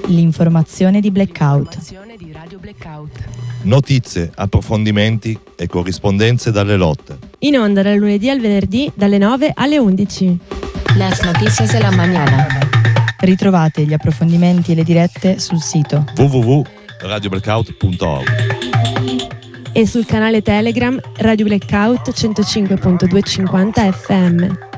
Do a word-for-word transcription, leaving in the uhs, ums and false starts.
L'informazione di Blackout. Notizie, approfondimenti e corrispondenze dalle lotte. In onda dal lunedì al venerdì dalle nove alle undici. Las noticias de la mañana. Ritrovate gli approfondimenti e le dirette sul sito w w w punto radio blackout punto org e sul canale Telegram Radio Blackout centocinque virgola duecentocinquanta F M.